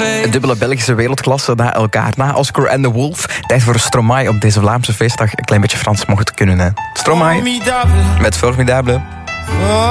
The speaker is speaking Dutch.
Een dubbele Belgische wereldklasse na elkaar. Na Oscar en The Wolf. Tijd voor Stromae op deze Vlaamse feestdag. Een klein beetje Frans mocht het kunnen, hè. Stromae met Formidable.